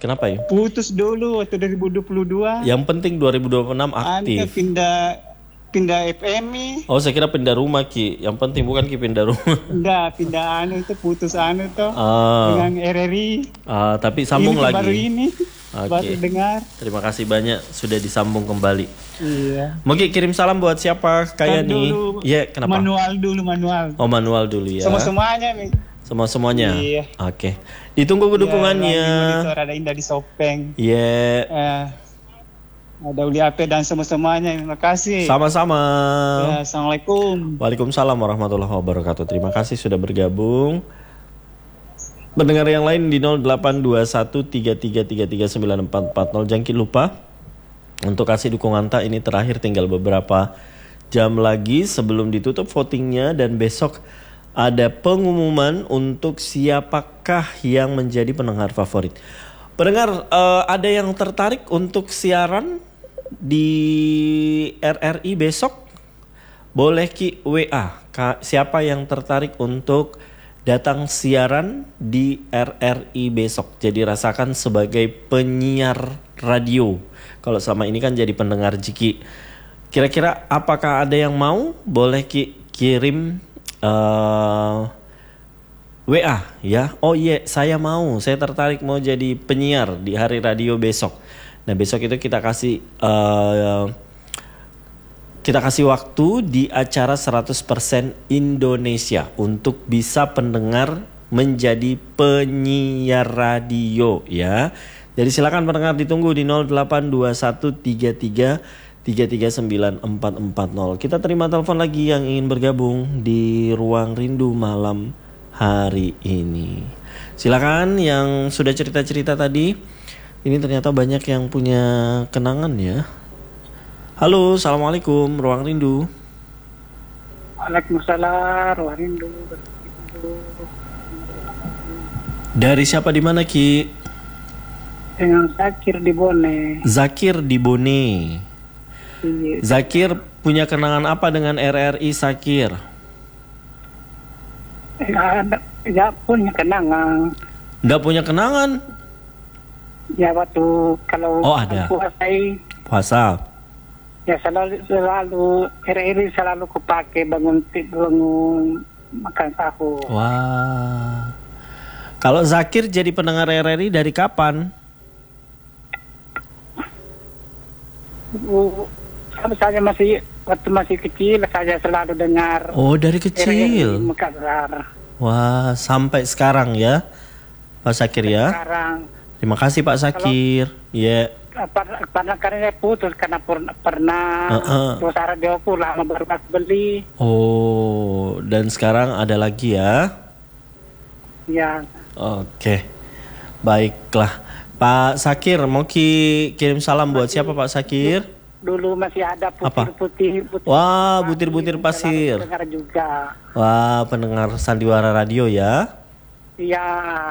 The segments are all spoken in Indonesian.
Kenapa ya? Putus dulu waktu 2022. Yang penting 2026 aktif. Pindah FMI. Oh, saya kira pindah rumah Ki. Yang penting bukan Ki pindah rumah. Enggak, pindah itu putus tuh dengan RRI. Tapi sambung ini lagi. Baru ini. Oke. Baru dengar. Terima kasih banyak sudah disambung kembali. Iya. Mungkin kirim salam buat siapa kayak nih? Iya, kenapa? Manual. Oh, manual dulu ya. Semuanya nih. Semuanya. Iya. Oke. Ditunggu dukungannya. Monitor ada Indah di Sopeng. Iya. Ada Uli Ape dan semuanya. Terima kasih. Sama-sama. Ya, Assalamualaikum. Waalaikumsalam warahmatullahi wabarakatuh. Terima kasih sudah bergabung. Mendengar yang lain di 082133339440. Jangan lupa untuk kasih dukungan tak. Ini terakhir tinggal beberapa jam lagi sebelum ditutup votingnya, dan besok ada pengumuman untuk siapakah yang menjadi pendengar favorit. Pendengar, ada yang tertarik untuk siaran di RRI besok? Boleh Ki WA. Siapa yang tertarik untuk datang siaran di RRI besok? Jadi rasakan sebagai penyiar radio. Kalau selama ini kan jadi pendengar Jiki. Kira-kira apakah ada yang mau? Boleh Ki kirim WA ya. Oh iya, saya mau. Saya tertarik mau jadi penyiar di hari radio besok. Nah, besok itu kita kasih waktu di acara 100% Indonesia untuk bisa pendengar menjadi penyiar radio ya. Jadi silakan pendengar ditunggu di 082133339440. Kita terima telepon lagi yang ingin bergabung di Ruang Rindu malam hari ini. Silakan yang sudah cerita-cerita tadi. Ini ternyata banyak yang punya kenangan ya. Halo, assalamualaikum, Ruang Rindu. Waalaikumsalam, Ruang Rindu. Dari siapa di mana Ki? Dengan Zakir di Bone. Zakir di Bone. Iya. Zakir punya kenangan apa dengan RRI Zakir? Enggak punya kenangan. Enggak punya kenangan? Ya waktu kalau ada. Puasa. Ya selalu RRI selalu kupakai bangun makan sahur. Wah. Kalau Zakir jadi pendengar RRI dari kapan? Saya waktu masih kecil saya selalu dengar. Oh, dari kecil. RRI Makassar. Wah, sampai sekarang ya, Pak Zakir ya. Sekarang. Terima kasih Pak Zakir. Iya. Karena putus karena pernah terus radio pulang baru beli. Oh, dan sekarang ada lagi ya? Ya. Oke, baiklah. Pak Zakir, mau kirim salam buat siapa Pak Zakir? Dulu masih ada putih-putih. Wah, butir-butir pasir. Pendengar juga. Wah, pendengar sandiwara radio ya? Iya.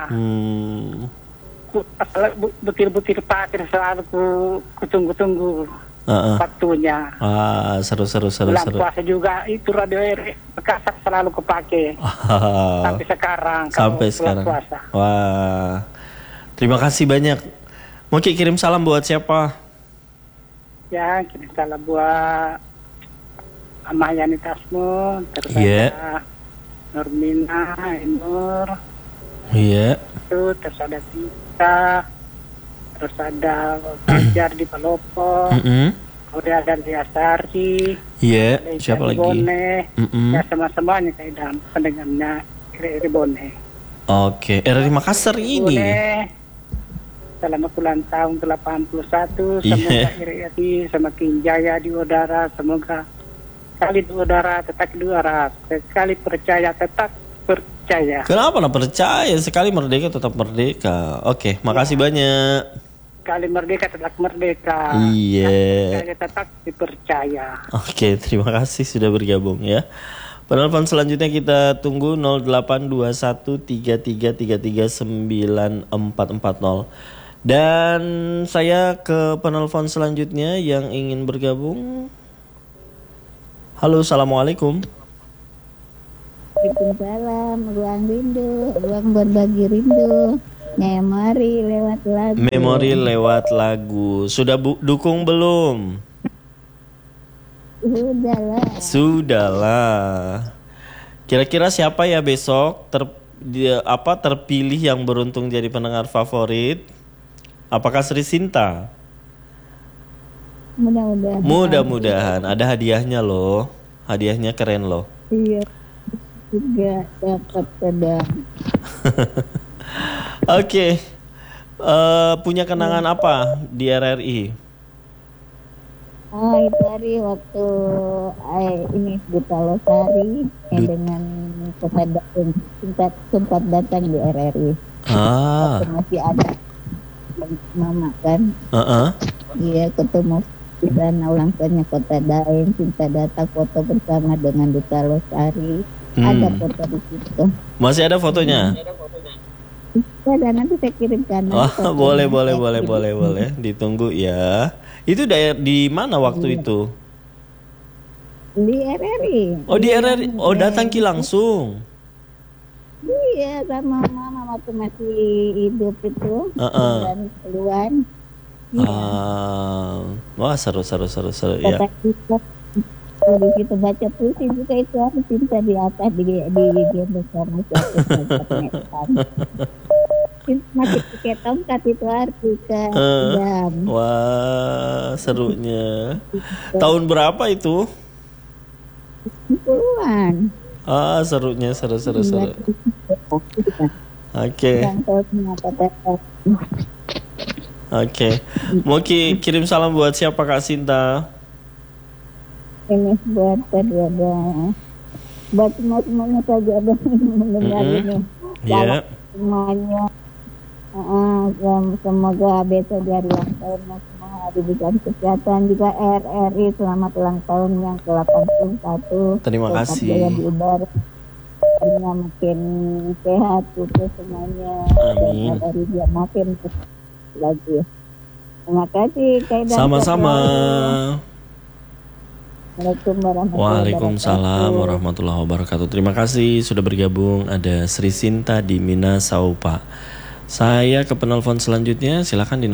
Butir-butir pasir selalu ku tunggu-tunggu waktunya. Wah, seru. Bulan puasa juga itu radio RRI Makassar selalu kepake. Sampai sekarang. Puasa. Wah, terima kasih banyak. Mau kirim salam buat siapa? Ya, kirim salam buat Amayani Tasmo, terus ada Nurmina, Nur. Iya. Terus ada Tika, terus ada Fajar di Palopo, kemudian ada Liasari, siapa lagi? Bone, ya semuanya kayak dalam pendengarnya RRI Bone. Oke, RRI Makassar ini. Selamat ulang tahun 81, semoga RRI semakin jaya di udara, semoga sekali di udara tetap di udara, sekali percaya tetap percaya. Kenapa nak percaya? Sekali merdeka tetap merdeka. Oke, makasih banyak. Sekali merdeka tetap merdeka. Iya. Percaya tetap dipercaya. Oke, terima kasih sudah bergabung ya. Penelpon selanjutnya kita tunggu 082133339440. Dan saya ke penelpon selanjutnya yang ingin bergabung. Halo, assalamualaikum. Waalaikumsalam, ruang rindu, ruang berbagi rindu. Memori lewat lagu. Memori lewat lagu. Sudah dukung belum? Sudahlah. Kira-kira siapa ya besok terpilih yang beruntung jadi pendengar favorit? Apakah Sri Sinta? Mudah-mudahan. Ada hadiahnya loh. Hadiahnya keren loh. Iya. Juga dapat sedang. Oke. Punya kenangan apa di RRI? Itu hari waktu ini Duta Losari dengan kepada sempat datang di RRI. Waktu masih ada mama kan. Iya, ketemu di sana ulang tahunnya Kota Daeng, Cinta datang foto bersama dengan Duta Losari. Ada foto di situ. Masih ada fotonya? Dan nanti saya kirimkan. Boleh. Ditunggu ya. Itu di mana waktu itu? Di RRI. Oh, di RRI. Oh, datang langsung. Iya, sama mama waktu masih hidup itu. Dan keluar. Wah, seru ya. Di situ baca puisi juga itu harus cinta di atas di gendong sama siapa. Masih pakai tongkat itu arti kan. Wah, serunya. Tahun berapa itu? 10-an. Serunya seru. Oke. Mau kirim salam buat siapa Kak Sinta? Ini buat kedua-duanya. Buat semuanya saja ada mendengar ini. Iya. Semuanya. Semoga besok dari ulang tahunnya semua hari diberikan kesehatan, juga RRI selamat ulang tahun yang ke-81. Terima kasih. Di udara makin sehat itu semuanya. Amin. Dari dia makin lagi. Terima kasih Kak. Sama-sama. Waalaikumsalam warahmatullahi wabarakatuh. Terima kasih sudah bergabung. Ada Sri Sinta di Minasaupa. Saya ke penelpon selanjutnya, silakan di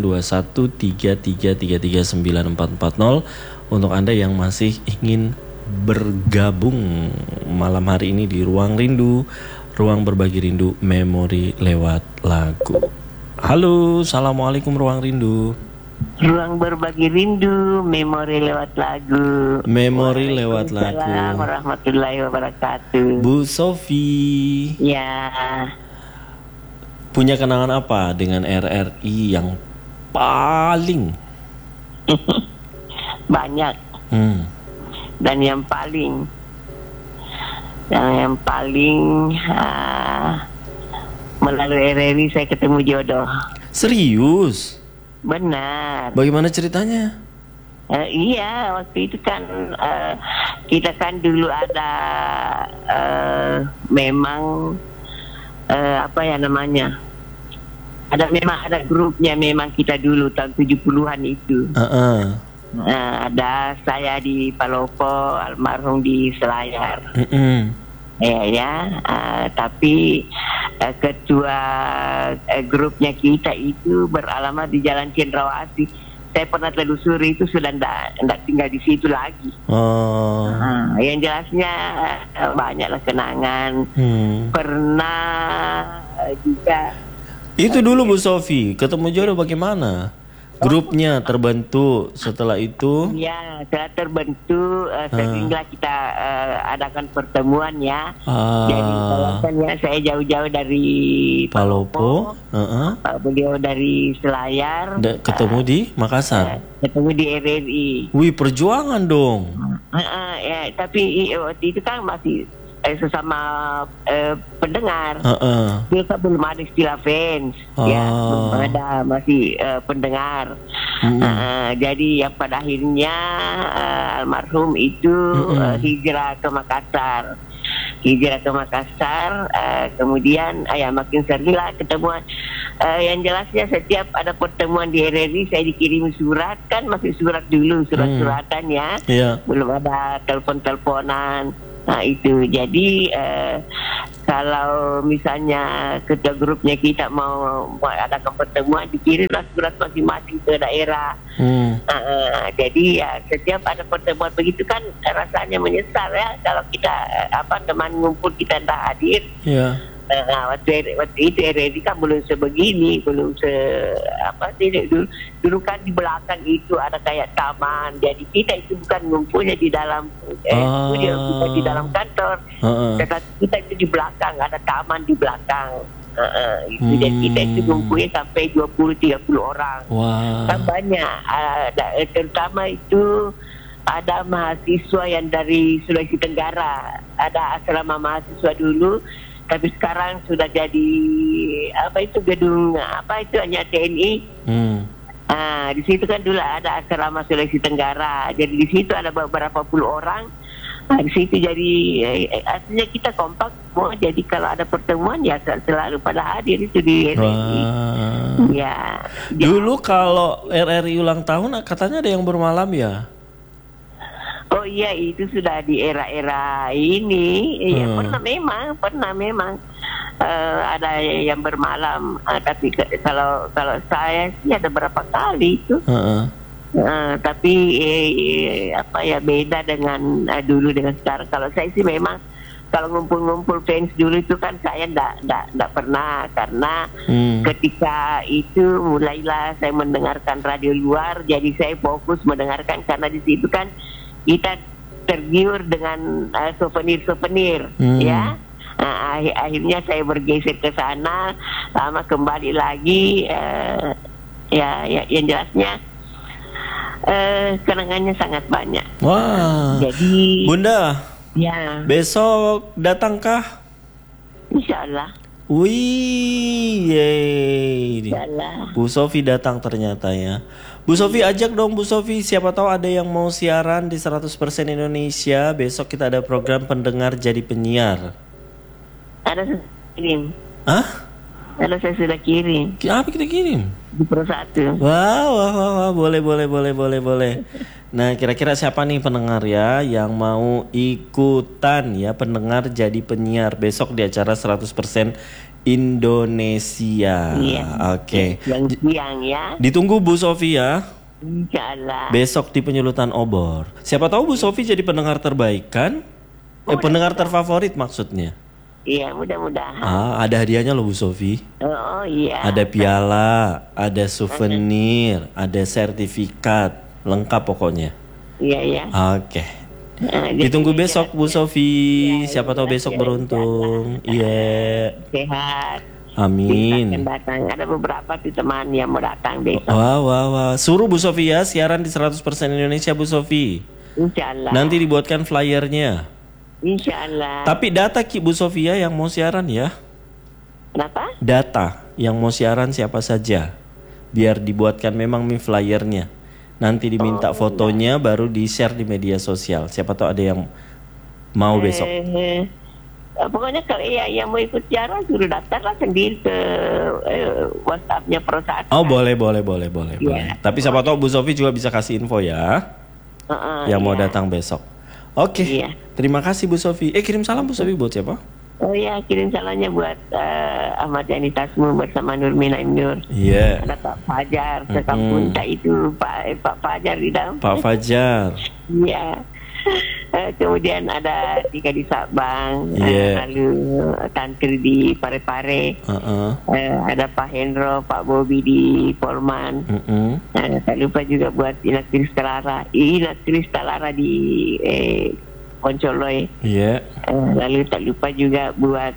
082133333940 untuk Anda yang masih ingin bergabung malam hari ini di Ruang Rindu, Ruang Berbagi Rindu, Memori lewat lagu. Halo, assalamualaikum Ruang Rindu. Ruang Berbagi Rindu, Memori lewat lagu. Memori lewat lagu. Assalamualaikum warahmatullahi wabarakatuh. Bu Sofi. Ya. Punya kenangan apa dengan RRI yang paling? Banyak. Dan yang paling melalui RRI saya ketemu jodoh. Serius? Benar. Bagaimana ceritanya? Iya, waktu itu kan kita kan dulu ada memang apa ya namanya? Ada grupnya memang kita dulu tahun 70-an itu. Ada saya di Palopo, almarhum di Selayar. Tapi ketua grupnya kita itu beralamat di Jalan Cendrawasih. Saya pernah telusuri itu sudah tidak tinggal di situ lagi. Yang jelasnya banyaklah kenangan. Pernah juga. Itu dulu Bu Sofi, ketemu jodoh bagaimana? Grupnya terbentuk setelah itu? Ya, setelah terbentuk sehingga kita adakan pertemuan ya. Jadi alasannya saya jauh-jauh dari Palopo, beliau dari Selayar. Ketemu di Makassar? Ketemu di RRI. Wih, perjuangan dong. Ya, tapi waktu itu kan masih sesama pendengar. Kita belum ada istilah fans, ya, belum ada, masih pendengar. Jadi yang pada akhirnya almarhum itu hijrah ke Makassar. Kemudian makin seringlah ketemuan. Yang jelasnya setiap ada pertemuan di RRI saya dikirim surat, kan masih surat dulu, surat-suratan ya. Belum ada telepon-teleponan. Nah itu jadi kalau misalnya ketua grupnya kita mau adakan pertemuan, dikirimlah surat masing-masing ke daerah. Jadi ya setiap ada pertemuan begitu kan rasanya menyesal ya kalau kita teman ngumpul kita tidak hadir. Yeah. Waktu itu RRI kan belum sebegini, belum dulu kan di belakang itu ada kayak taman, jadi kita itu bukan ngumpulnya di dalam studio, bukan di dalam kantor, tetapi kita itu di belakang, ada taman di belakang. Jadi kita itu ngumpulnya sampai 20-30 orang. Kan banyak, terutama itu ada mahasiswa yang dari Sulawesi Tenggara, ada asrama mahasiswa dulu. Tapi sekarang sudah jadi gedung hanya TNI. Di situ kan dulu ada asrama Sulawesi Tenggara. Jadi di situ ada beberapa puluh orang. Di situ jadi artinya kita kompak semua. Jadi kalau ada pertemuan ya selalu pada hadir itu di RRI. Ya. Dulu kalau RRI ulang tahun katanya ada yang bermalam ya? Oh iya, itu sudah di era-era ini. Ya, pernah memang ada yang bermalam. Tapi kalau saya sih ada berapa kali itu. Tapi beda dengan dulu dengan sekarang. Kalau saya sih memang kalau ngumpul-ngumpul fans dulu itu kan saya enggak pernah, karena ketika itu mulailah saya mendengarkan radio luar, jadi saya fokus mendengarkan karena di situ kan kita tergiur dengan souvenir ya. Akhirnya saya bergeser ke sana, lama kembali lagi. Yang jelasnya kenangannya sangat banyak. Wah. Jadi Bunda, ya besok datangkah? Insyaallah. Wih, Insyaallah. Bu Sofi datang ternyata ya. Bu Sofi ajak dong Bu Sofi, siapa tahu ada yang mau siaran di 100% Indonesia. Besok kita ada program pendengar jadi penyiar. Ada saya kirim. Hah? Ada saya sudah kirim. Apa kita kirim? Di Pro 1. Wah, boleh. Nah, kira-kira siapa nih pendengar ya yang mau ikutan ya pendengar jadi penyiar besok di acara 100% Indonesia. Iya. Oke. Yang siang ya. Ditunggu Bu Sofi ya. Insyaallah. Besok di penyulutan obor. Siapa tahu Bu Sofi jadi pendengar terbaik kan? Pendengar terfavorit maksudnya. Iya, mudah-mudahan. Ada hadiahnya loh Bu Sofi. Oh iya. Ada piala, ada souvenir, ada sertifikat, lengkap pokoknya. Iya. Oke. Ditunggu besok Bu Sofi. Siapa tahu besok beruntung. Iya. Sehat. Amin. Datang. Ada beberapa teman yang mau datang besok. Wah. Suruh Bu Sofi ya siaran di 100% Indonesia Bu Sofi. Insyaallah. Nanti dibuatkan flyernya. Insyaallah. Tapi data Bu Sofia yang mau siaran ya. Kenapa? Data yang mau siaran siapa saja. Biar dibuatkan memang flyernya. Nanti diminta fotonya baru di-share di media sosial. Siapa tahu ada yang mau besok. Pokoknya kalau yang mau ikut siaran suruh daftarlah sendiri ke WhatsApp-nya Pro 1. Oh, boleh. Ya. Tapi siapa tahu Bu Sofi juga bisa kasih info ya. Yang mau datang besok. Oke. Iya. Terima kasih Bu Sofi. Kirim salam Bu Sofi buat siapa? Oh iya, kirim salamnya buat Ahmad Yani Tasmu bersama Nurmina Nur. Iya. Ada Pak Fajar sekampung itu Pak Fajar di dalam. Pak Fajar. Iya. Kemudian ada Tika di Sabang, lalu Tantri di Parepare, ada Pak Hendro, Pak Bobi di Polman. Tak lupa juga buat Inak Kristalara di Poncoloy. Lalu tak lupa juga buat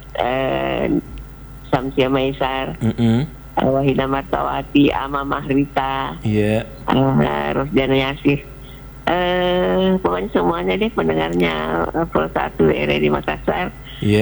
Samsia Maisar, Wahida Martawati, Ama Mahrita, Rosjana Yasif. Pokoknya semuanya deh pendengarnya Pro 1 RRI Makassar.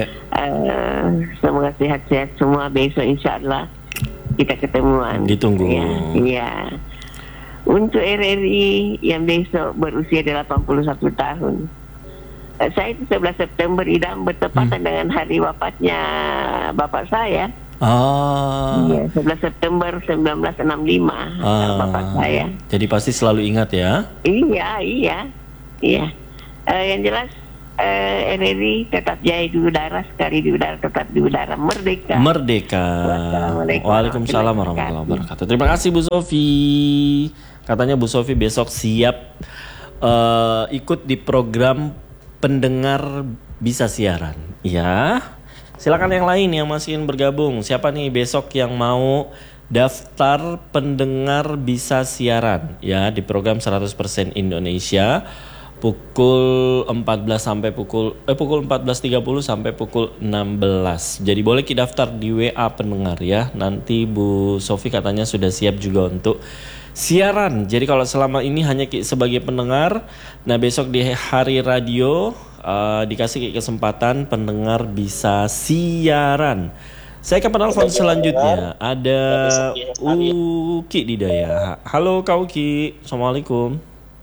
Semoga sehat-sehat semua. Besok insyaallah kita ketemuan. Ditunggu. Iya. Untuk RRI yang besok berusia 81 tahun. Saya itu 11 September idam bertepatan dengan hari wafatnya bapak saya. Iya, 11 September 1965 bapak saya. Jadi pasti selalu ingat ya? Iya. Yang jelas RRI tetap jaya di udara, sekali di udara tetap di udara, merdeka. Merdeka. Waalaikumsalam warahmatullahi wabarakatuh. Terima kasih Bu Sofi. Katanya Bu Sofi besok siap ikut di program pendengar bisa siaran. Ya. Silakan yang lain yang masih ingin bergabung. Siapa nih besok yang mau daftar pendengar bisa siaran ya di program 100% Indonesia pukul 14 sampai pukul 14.30 sampai pukul 16. Jadi boleh kita daftar di WA pendengar ya. Nanti Bu Sofi katanya sudah siap juga untuk siaran. Jadi kalau selama ini hanya sebagai pendengar, nah besok di hari radio dikasih kesempatan pendengar bisa siaran. Saya ke penelpon selanjutnya. Ada Uki di Daya. Halo Kak Uki. Assalamualaikum.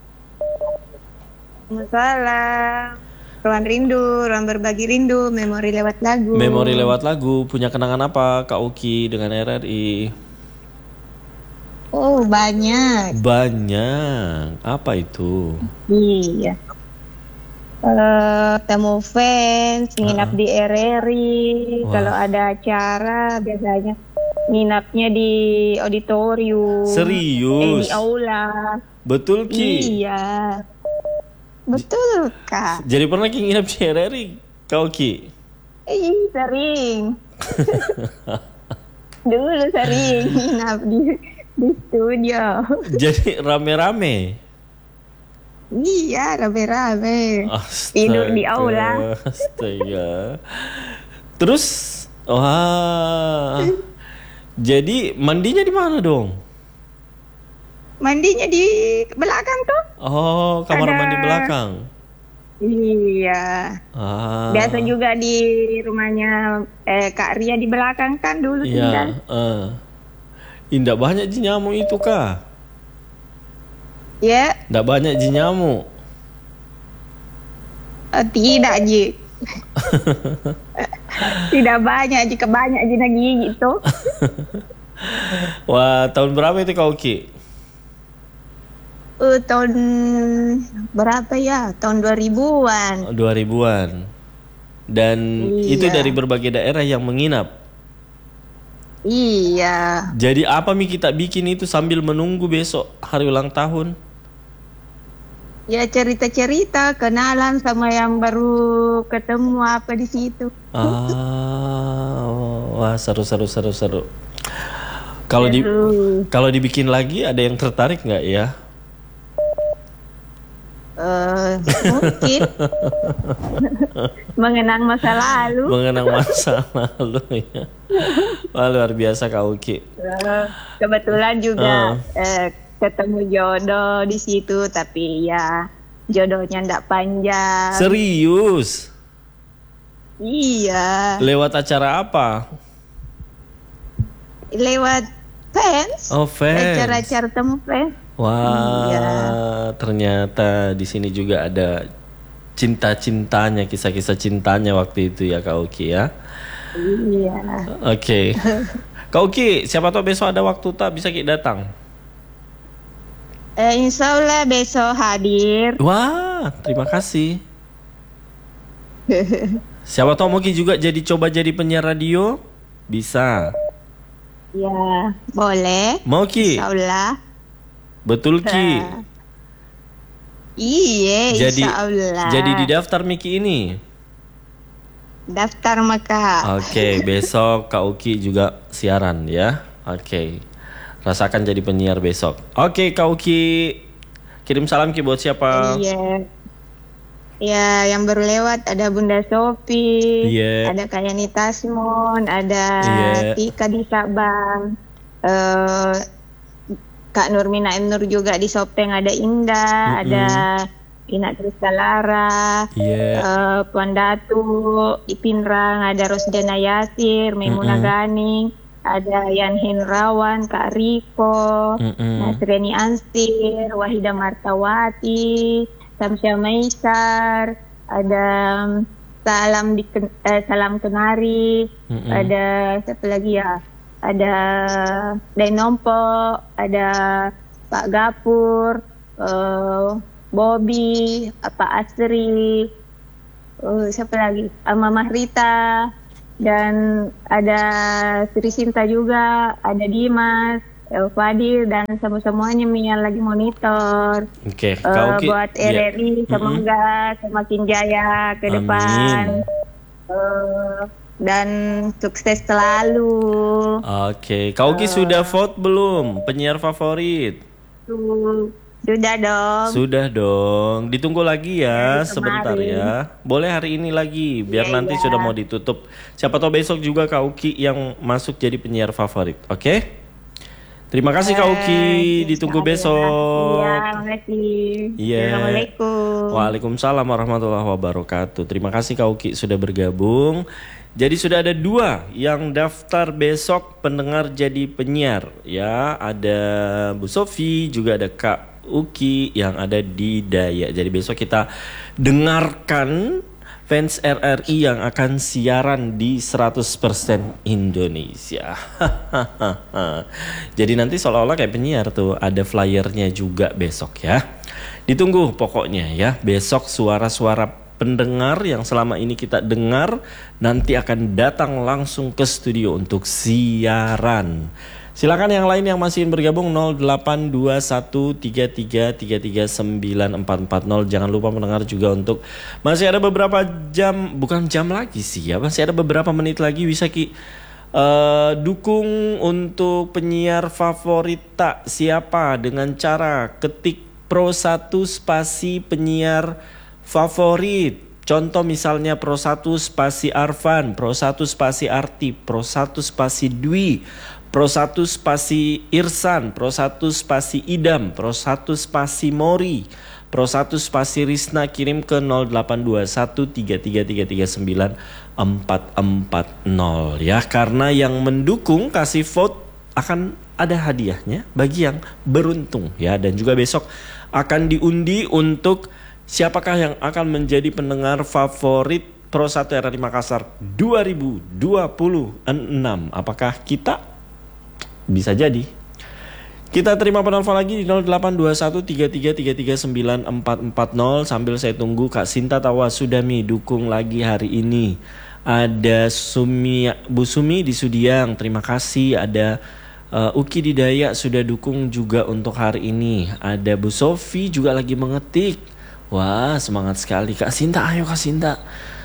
Waalaikumsalam. Ruang rindu, ruang berbagi rindu, memori lewat lagu. Memori lewat lagu. Punya kenangan apa Kak Uki dengan RRI? Oh banyak. Banyak. Apa itu? Iya. Temu fans, nginap di RRI. Kalau ada acara biasanya nginapnya di auditorium. Serius? Di aula. Betul Ki? Iya. Betul Kak. Jadi pernah Ki nginap di RRI Kak Uki? Sering. Dulu sering nginap di studio. Jadi rame-rame? Iya, rame-rame. Tidur di aula. Astaga. Terus, wah. Jadi mandinya di mana dong? Mandinya di belakang tuh. Oh, kamar mandi belakang. Iya. Biasa juga di rumahnya Kak Ria di belakang kan dulu tinggal. Indah banyak jin nyamuk itu Kak. Ya. Nggak banyak jin nyamuk. Tidak Ji. Tidak banyak jika banyak jin gigi itu. Wah, tahun berapa itu Kak Uki? Tahun berapa ya? Tahun 2000-an. 2000-an. Dan itu dari berbagai daerah yang menginap. Iya. Jadi apa kita bikin itu sambil menunggu besok hari ulang tahun? Ya cerita-cerita, kenalan sama yang baru ketemu apa di situ. Wah seru. Kalau dibikin lagi ada yang tertarik nggak ya? Mungkin mengenang masa lalu. Ya. Wah, luar biasa Kak Uki. Kebetulan juga ketemu jodoh di situ, tapi ya jodohnya ndak panjang. Serius? Iya. Lewat acara apa? Lewat fans. Oh, fans. Acara-acara temu fans. Wah, iya. Ternyata di sini juga ada cinta-cintanya, kisah-kisah cintanya waktu itu ya Kak Uki ya. Iya. Oke. Kak Uki, siapa tahu besok ada waktu tak bisa kita datang. Insya Allah besok hadir. Wah, terima kasih. Siapa tahu mungkin juga coba jadi penyiar radio, bisa. Ya, boleh. Mau Ki? Insya Allah. Betul Ki. Iya, insya Allah. Jadi didaftar Miki ini. Daftar maka. Oke, besok Kak Uki juga siaran ya. Oke. Rasakan jadi penyiar besok. Oke, Kak Uki. Kirim salam Ki buat siapa? Iya. Ya, yang baru lewat ada Bunda Sofi, ada Kayani Tasmon, ada Tika di Sabang, Kak Nurmina M. Nur juga di Sopeng, ada Indah, ada Ina Tristalara, Puan Datu di Pinrang, ada Rosdana Yasir, Maimuna Ganing, ada Yan Hendrawan, Kak Riko, Nasreni Anstir, Wahida Martawati, Samsya Maisar, ada Salam Kenari, ada siapa lagi ya? Ada Dainompo, ada Pak Gapur, Bobby, Pak Asri, siapa lagi? Mama Rita, dan ada Sri Sinta juga, ada Dimas, Fadil, dan semuanya yang lagi monitor. Oke, buat RRI semoga semakin jaya ke depan. Dan sukses selalu. Oke, Kak Uki sudah vote belum penyiar favorit? Sudah dong. Sudah dong. Ditunggu lagi ya sebentar ya. Boleh hari ini lagi biar nanti sudah mau ditutup. Siapa tahu besok juga Kak Uki yang masuk jadi penyiar favorit. Oke? Terima kasih Kak Uki. Ditunggu besok. Iya, terima kasih. Assalamualaikum. Waalaikumsalam warahmatullahi wabarakatuh. Terima kasih Kak Uki sudah bergabung. Jadi sudah ada 2 yang daftar besok pendengar jadi penyiar ya. Ada Bu Sofi, juga ada Kak Uki yang ada di Dayak. Jadi besok kita dengarkan fans RRI yang akan siaran di 100% Indonesia. Jadi nanti seolah-olah kayak penyiar tuh, ada flyernya juga besok ya. Ditunggu pokoknya ya, besok suara-suara pendengar yang selama ini kita dengar nanti akan datang langsung ke studio untuk siaran. Silakan yang lain yang masih ingin bergabung 082133339440. Jangan lupa mendengar juga untuk masih ada beberapa jam, bukan jam lagi sih ya, masih ada beberapa menit lagi bisa dukung untuk penyiar favorit tak siapa dengan cara ketik Pro 1 spasi penyiar favorit. Contoh misalnya Pro 1 spasi Arfan, Pro 1 spasi Arti, Pro 1 spasi Dwi, Pro 1 spasi Irsan, Pro 1 spasi Idam, Pro 1 spasi Mori, Pro 1 spasi Risna. Kirim ke 082133339440 ya. Karena yang mendukung kasih vote akan ada hadiahnya bagi yang beruntung ya. Dan juga besok akan diundi untuk siapakah yang akan menjadi pendengar favorit Pro 1 RRI Makassar 2026? Apakah kita? Bisa jadi. Kita terima penelpon lagi di 082133339440 sambil saya tunggu Kak Sinta Tawa Sudami dukung lagi hari ini. Ada Bu Sumi di Sudiang, terima kasih. Ada Uki di Dayak sudah dukung juga untuk hari ini. Ada Bu Sofi juga lagi mengetik. Wah, semangat sekali Kak Sinta, ayo Kak Sinta.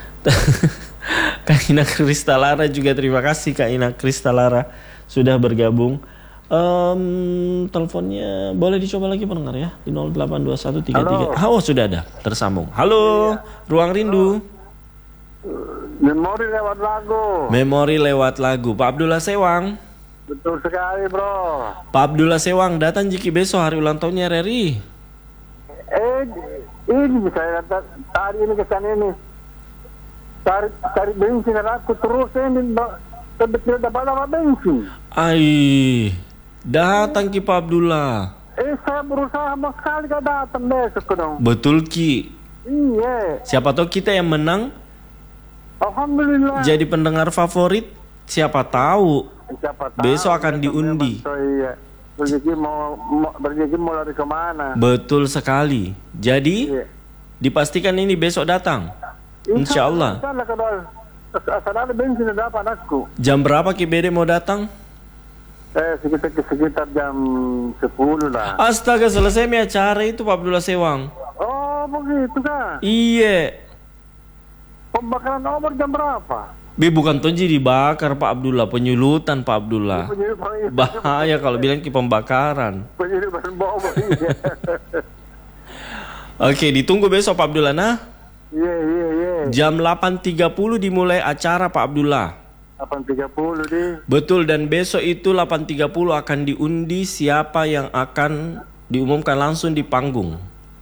Kak Ina Kristalara juga terima kasih Kak Ina Kristalara sudah bergabung. Teleponnya boleh dicoba lagi pendengar ya di 082133. Oh, sudah ada tersambung. Halo, Ruang Rindu. Memori lewat lagu. Memori lewat lagu. Pak Abdullah Sewang. Betul sekali bro. Pak Abdullah Sewang datang jiki besok hari ulang tahunnya RRI. Ini saya kata tadi ini kesan ini cari bensin aku terus ini tidak dapat bensin. Datang Ki Pak Abdullah. Saya berusaha mau sekali gak datang besok dong. Betul Ki. Iya. Siapa tahu kita yang menang. Alhamdulillah. Jadi pendengar favorit. Siapa tahu. Besok akan diundi. Iya. Berjeki mau lari kemana? Betul sekali. Jadi dipastikan ini besok datang. Insya Allah. Kalau bensin dapat aku. Jam berapa Ki Bede mau datang? Sekitar jam 10 lah. Astaga, selesai acara itu Pak Abdullah Sewang. Oh begitu kan? Iya. Pembakaran obor jam berapa? Bukan tonji dibakar Pak Abdullah, penyulutan Pak Abdullah. Bahaya kalau bilang ke pembakaran. Penyulutan bobor. Iya. Oke, ditunggu besok Pak Abdullah nah. Iya. Jam 8.30 dimulai acara Pak Abdullah. 8.30 deh. Betul, dan besok itu 8.30 akan diundi siapa yang akan diumumkan langsung di panggung.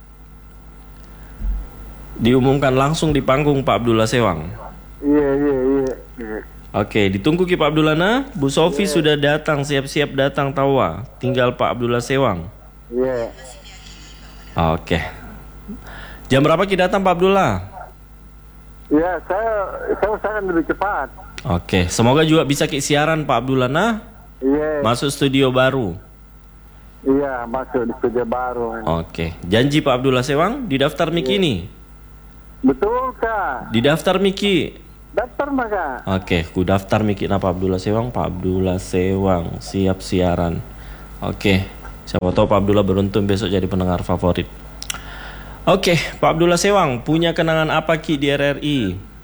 Diumumkan langsung di panggung Pak Abdullah Sewang. Iya. Oke, ditunggu Ki Pak Abdullah nah. Bu Sofi sudah datang, siap-siap datang Tawa. Tinggal Pak Abdullah Sewang. Iya. Oke. Jam berapa Ki datang Pak Abdullah? Ya, saya usahakan lebih cepat. Oke, semoga juga bisa Ki siaran Pak Abdullah nah. Iya. Masuk studio baru. Iya, masuk di studio baru. Oke, janji Pak Abdullah Sewang di daftar mic ini. Betul Kak. Di daftar Miki. Daftar maka. Oke, ku daftar Miki Pak Abdullah Sewang. Pak Abdullah Sewang siap siaran. Oke, siapa tahu Pak Abdullah beruntung besok jadi pendengar favorit. Oke, Pak Abdullah Sewang punya kenangan apa Ki di RRI?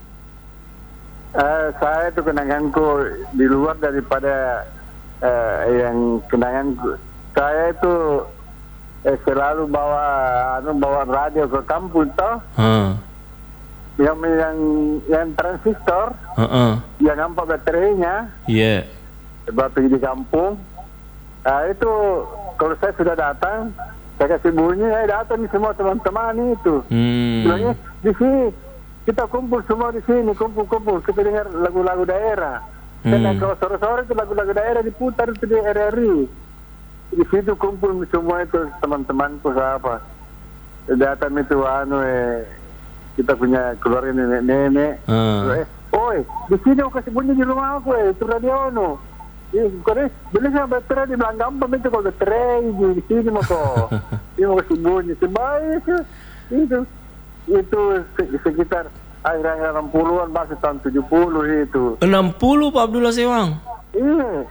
Saya itu kenanganku di luar daripada yang kenanganku. Saya itu selalu bawa radio ke kampung toh. Yang transistor. Yang nampak baterainya. Iya. Baterai di kampung. Itu kalau saya sudah datang, saya kasih bunyi, datang nih semua teman-teman itu. Bilangnya di sini kita kumpul semua di sini, kumpul kita dengar lagu-lagu daerah. Karena kalau sore-sore itu lagu-lagu daerah diputar itu di RRI. Di situ kumpul semua itu teman-temanku siapa. Datang itu kita punya keluarga nenek-nenek. Oi, di sini aku kasih bunyi di rumah aku itu radio no. Beli sama baterai di belakang gampang itu kalau baterai di sini mau kok. Ini mau kasih bunyi sebaik itu sekitar akhir-akhir 60-an masih tahun 70 itu. 60 Pak Abdullah Sewang? Iya.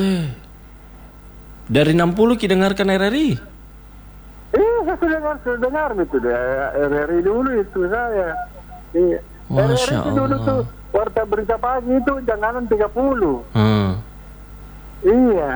Dari 60 Ki dengarkan RRI? Iya, saya sudah dengar itu RRI dulu itu saya. Iya. Masya RRI dulu Allah. tuh warta berita pagi itu janganan 30. Iya.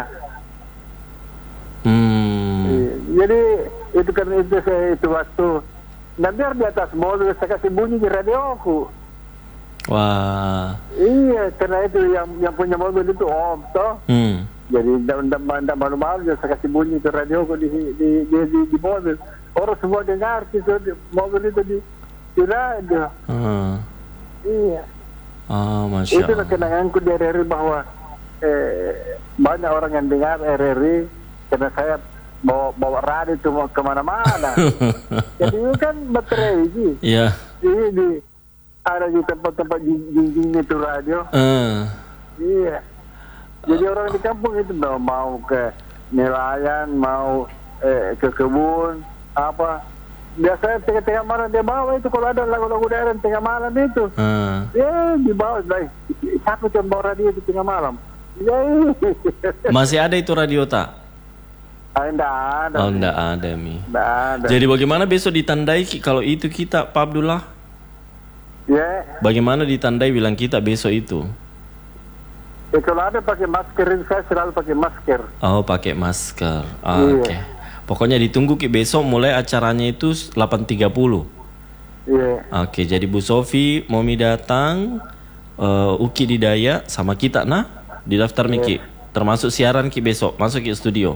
Jadi itu karena itu saya itu waktu dan biar di atas mobil saya kasih bunyi di radioku. Wah. Iya, karena itu yang punya mobil itu Om toh. Jadi tidak malu-malu saya kasih bunyi ke radioku di mobil. Orang semua dengar itu mobil itu di radio. Iya. Masya Itu kenanganku di RRI bahwa banyak orang yang dengar RRI karena saya bawa radio cuma kemana-mana. Jadi itu kan baterai sih. Iya. Ada di tempat-tempat jinjing itu radio. Iya. Jadi orang di kampung itu mau ke nelayan, mau ke kebun, apa. Biasanya tengah-tengah malam dia bawa itu kalau ada lagu-lagu daerah tengah malam itu. Dibawa. Siapa yang bawa radio di tengah malam? Masih ada itu radio tak? Enggak ada. Oh, enggak ada Mi. Enggak ada. Jadi bagaimana besok ditandai kalau itu kita Pak Abdullah? Ya. Bagaimana ditandai bilang kita besok itu? Kalau ada pakai masker, saya selalu pakai masker. Oh, pakai masker. Oke. Pokoknya ditunggu Ki besok mulai acaranya itu 8.30. Iya. Oke, jadi Bu Sofi, Momi datang, Uki Didaya sama kita di daftar Miki. Termasuk siaran Ki besok, masuk Ki studio.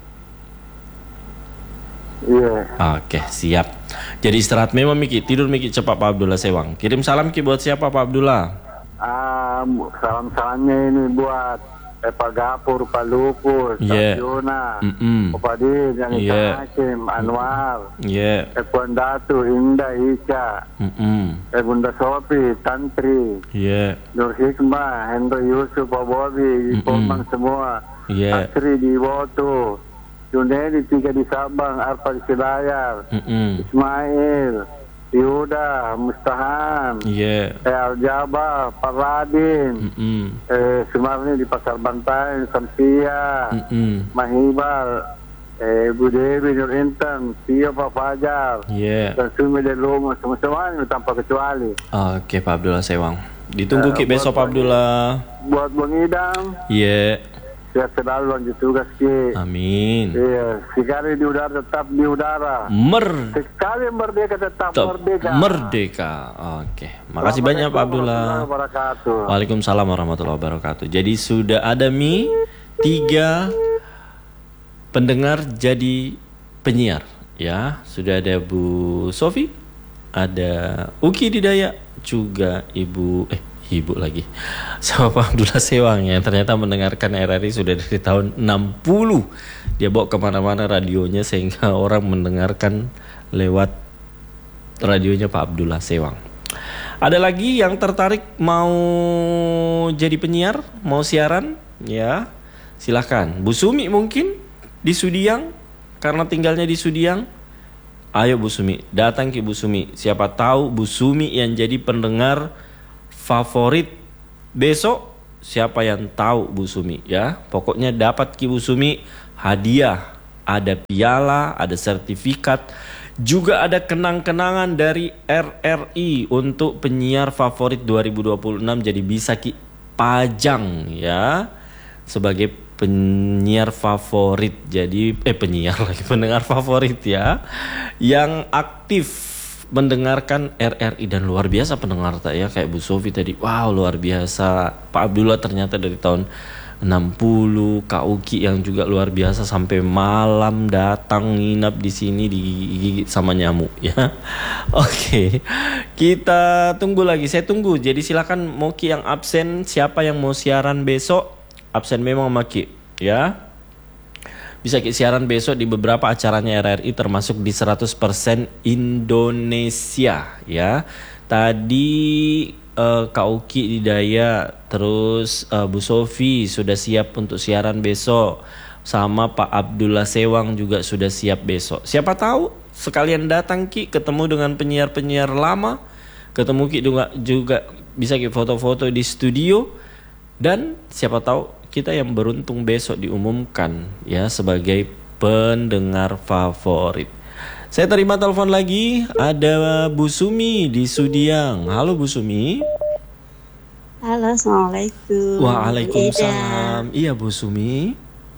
Iya. Oke, siap. Jadi istirahat memang Miki, tidur Miki cepat Pak Abdullah Sewang. Kirim salam Ki buat siapa Pak Abdullah? Salam-salamnya ini buat Pak Gapur, Pak Lupus, Pak Yona, Pak Din, yang Hakim, Anwar, Puan Datu, Indah, Ica, Bunda Sopi, Tantri, Nur Hikmah, Hendro Yusuf, Pak Bobi, Pomang semua, Asri di Woto, Junedi 3 di Sabang, Arfa di Silayar, Ismail, Yuda, Mustahan, Aljaba, Paradin, Sumarni di Pasar Bantai, Samsia, Mahibal, Bu Dewi, Nur Intan, Tio, Pak Fajar, dan Sumi dan Lumo, semua tanpa kecuali. Oke Pak Abdullah Sewang. Ditunggu Ki besok Pak Abdullah. Buat Bang Idam. Sehat selalu lanjut tugas Ki. Amin. Iya, sekali di udara tetap di udara. Sekali merdeka tetap merdeka. Merdeka. Oke. Makasih banyak Pak Abdullah. Waalaikumsalam warahmatullahi wabarakatuh. Jadi sudah ada 3 pendengar jadi penyiar ya. Sudah ada Bu Sofi, ada Uki Didaya, juga Ibu lagi sama Pak Abdullah Sewang yang ternyata mendengarkan RRI sudah dari tahun 60. Dia bawa kemana-mana radionya sehingga orang mendengarkan lewat radionya Pak Abdullah Sewang. Ada lagi yang tertarik mau jadi penyiar, mau siaran? Ya, silahkan. Bu Sumi mungkin di Sudiang karena tinggalnya di Sudiang. Ayo Bu Sumi, datang ke Bu Sumi. Siapa tahu Bu Sumi yang jadi pendengar favorit besok. Siapa yang tahu Bu Sumi ya. Pokoknya dapat ke Bu Sumi hadiah. Ada piala, ada sertifikat, juga ada kenang-kenangan dari RRI untuk penyiar favorit 2026. Jadi bisa ki pajang ya sebagai penyiar favorit. Jadi pendengar favorit ya yang aktif mendengarkan RRI. Dan luar biasa pendengar tak ya, kayak Bu Sofi tadi. Wow, luar biasa. Pak Abdullah ternyata dari tahun 60, Kak Uki yang juga luar biasa sampai malam datang nginap di sini digigit sama nyamuk ya. Oke. Kita tunggu lagi. Saya tunggu. Jadi silakan Moki yang absen, siapa yang mau siaran besok? Absen memang Maki ya. Bisa siaran besok di beberapa acaranya RRI termasuk di 100% Indonesia ya. Tadi Kak Uki di Daya, terus Bu Sofi sudah siap untuk siaran besok, sama Pak Abdullah Sewang juga sudah siap besok. Siapa tahu sekalian datang Ki, ketemu dengan penyiar-penyiar lama, ketemu Ki juga bisa Ki foto-foto di studio, dan siapa tahu kita yang beruntung besok diumumkan ya sebagai pendengar favorit. Saya terima telepon lagi, ada Bu Sumi di Sudiang. Halo Bu Sumi. Halo, Assalamualaikum. Waalaikumsalam. Iya Bu Sumi.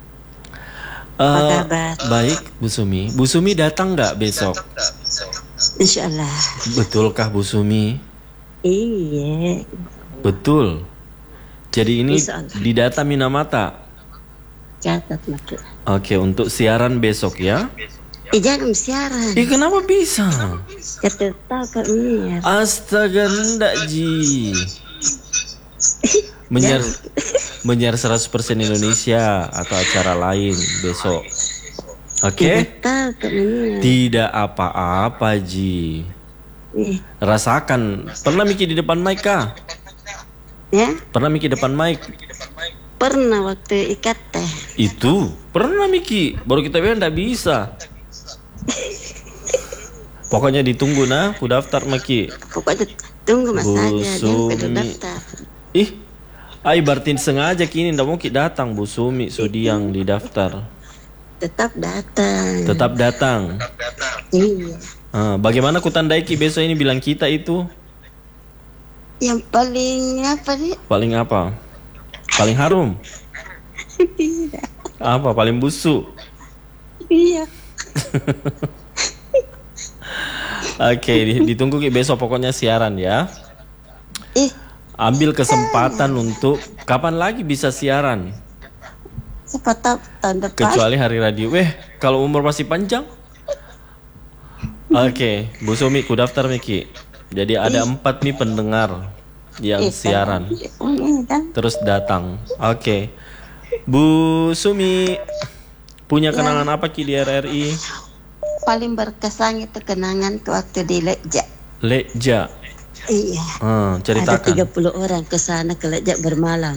Apa kabar? Baik Bu Sumi. Bu Sumi datang nggak besok? Insyaallah. Betulkah Bu Sumi? Iya. Betul. Jadi ini di data Minamata. Catat maksud. Oke, untuk siaran besok ya. Jangan siaran. Kenapa bisa? Ketetap Kak. Astaga, ndak Ji. Menyiar 100% Indonesia atau acara lain besok. Oke? Tidak apa-apa Ji. Rasakan. Pernah Miki di depan mic kah? Ya? Pernah Miki depan mic? Pernah waktu ikat teh. Itu pernah Miki. Baru kita bilang ndak bisa. Pokoknya ditunggu ku daftar Maki. Pokoknya tunggu Mas aja jangan daftar. Ai berarti sengaja kini ndak mau Ki datang Bu Sumi Sudiang di daftar. Tetap datang. Tetap datang. Iya. Bagaimana ku tandai Ki besok ini bilang kita itu? Yang paling apa nih? Paling apa? Paling harum? Iya. Apa? Paling busuk? Iya. Oke, ditunggu Ki besok pokoknya siaran ya. Ambil kesempatan untuk kapan lagi bisa siaran? Siapa tahu tahun depan. Kecuali hari radio. Kalau umur masih panjang. Oke, Bu Sumi ku daftar Miki. Jadi ada 4 nih pendengar yang siaran. Terus datang. Oke. Bu Sumi punya kenangan apa Ki di RRI? Paling berkesan itu kenangan waktu di Lekja. Lekja. Iya. Ceritakan. Ada 30 orang ke sana ke Lekja bermalam.